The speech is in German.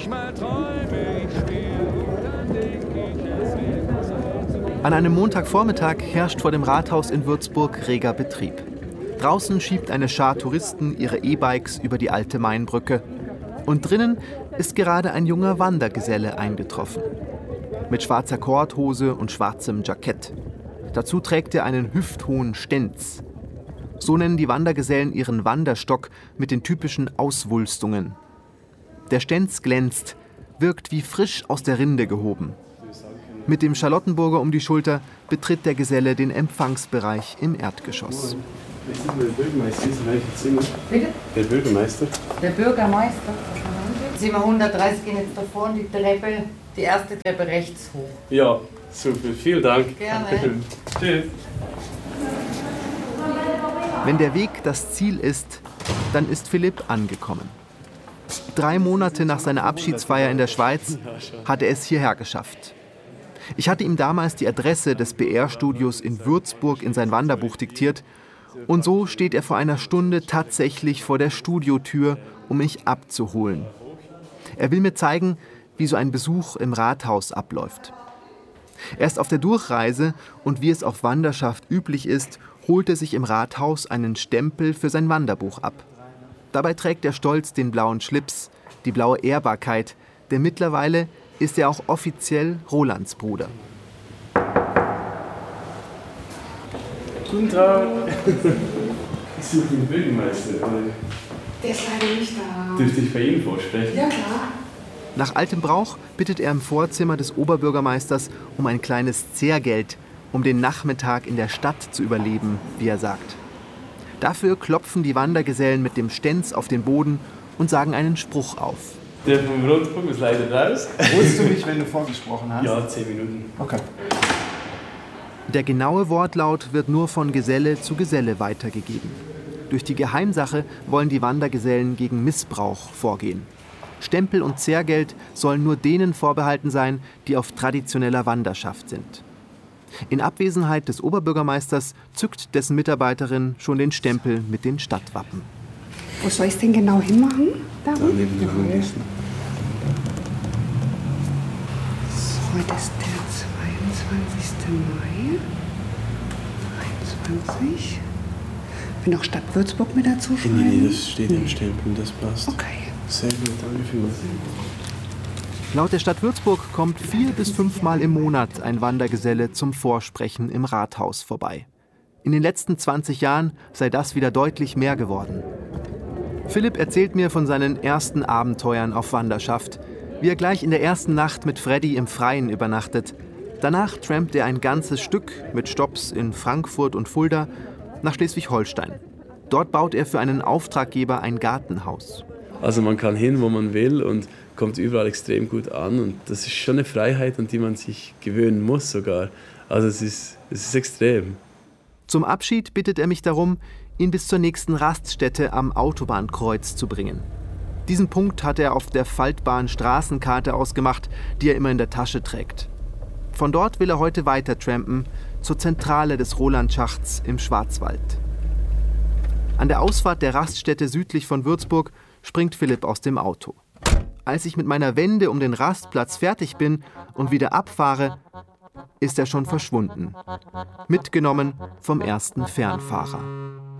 Manchmal träume ich schwer, dann denk ich, es wird Zeit. An einem Montagvormittag herrscht vor dem Rathaus in Würzburg reger Betrieb. Draußen schiebt eine Schar Touristen ihre E-Bikes über die alte Mainbrücke. Und drinnen ist gerade ein junger Wandergeselle eingetroffen. Mit schwarzer Korthose und schwarzem Jackett. Dazu trägt er einen hüfthohen Stenz. So nennen die Wandergesellen ihren Wanderstock mit den typischen Auswulstungen. Der Stenz glänzt, wirkt wie frisch aus der Rinde gehoben. Mit dem Charlottenburger um die Schulter betritt der Geselle den Empfangsbereich im Erdgeschoss. Der Bürgermeister ist in welchem Zimmer? Bitte? Der Bürgermeister. Der Bürgermeister. Zimmer 130 gehen jetzt da vorne die erste Treppe rechts hoch. Ja, super. Vielen Dank. Gerne. Tschüss. Wenn der Weg das Ziel ist, dann ist Philipp angekommen. 3 Monate nach seiner Abschiedsfeier in der Schweiz hat er es hierher geschafft. Ich hatte ihm damals die Adresse des BR-Studios in Würzburg in sein Wanderbuch diktiert. Und so steht er vor einer Stunde tatsächlich vor der Studiotür, um mich abzuholen. Er will mir zeigen, wie so ein Besuch im Rathaus abläuft. Er ist auf der Durchreise und wie es auf Wanderschaft üblich ist, holt er sich im Rathaus einen Stempel für sein Wanderbuch ab. Dabei trägt er stolz den blauen Schlips, die blaue Ehrbarkeit, denn mittlerweile ist er auch offiziell Rolands Bruder. Guten Tag. Ich suche den Bürgermeister. Der ist leider nicht da. Dürfte ich bei Ihnen vorsprechen? Ja, klar. Nach altem Brauch bittet er im Vorzimmer des Oberbürgermeisters um ein kleines Zehrgeld, um den Nachmittag in der Stadt zu überleben, wie er sagt. Dafür klopfen die Wandergesellen mit dem Stenz auf den Boden und sagen einen Spruch auf. Der vom Rundfunk ist leider raus. Holst du mich, wenn du vorgesprochen hast? Ja, 10 Minuten. Okay. Der genaue Wortlaut wird nur von Geselle zu Geselle weitergegeben. Durch die Geheimsache wollen die Wandergesellen gegen Missbrauch vorgehen. Stempel und Zehrgeld sollen nur denen vorbehalten sein, die auf traditioneller Wanderschaft sind. In Abwesenheit des Oberbürgermeisters zückt dessen Mitarbeiterin schon den Stempel mit den Stadtwappen. Wo soll ich es denn genau hinmachen? Da neben dem Hundessen. So, heute ist der 22. Mai. 23. Will noch Stadt Würzburg mit dazu schreiben? Nee, das steht im Stempel, das passt. Okay. Sehr gut, danke vielmals. Laut der Stadt Würzburg kommt 4 bis 5 Mal im Monat ein Wandergeselle zum Vorsprechen im Rathaus vorbei. In den letzten 20 Jahren sei das wieder deutlich mehr geworden. Philipp erzählt mir von seinen ersten Abenteuern auf Wanderschaft, wie er gleich in der ersten Nacht mit Freddy im Freien übernachtet. Danach trampt er ein ganzes Stück mit Stopps in Frankfurt und Fulda nach Schleswig-Holstein. Dort baut er für einen Auftraggeber ein Gartenhaus. Also man kann hin, wo man will und kommt überall extrem gut an. Und das ist schon eine Freiheit, an die man sich gewöhnen muss sogar. Also es ist extrem. Zum Abschied bittet er mich darum, ihn bis zur nächsten Raststätte am Autobahnkreuz zu bringen. Diesen Punkt hat er auf der faltbaren Straßenkarte ausgemacht, die er immer in der Tasche trägt. Von dort will er heute weiter trampen zur Zentrale des Rolandschachts im Schwarzwald. An der Ausfahrt der Raststätte südlich von Würzburg springt Philipp aus dem Auto. Als ich mit meiner Wende um den Rastplatz fertig bin und wieder abfahre, ist er schon verschwunden. Mitgenommen vom ersten Fernfahrer.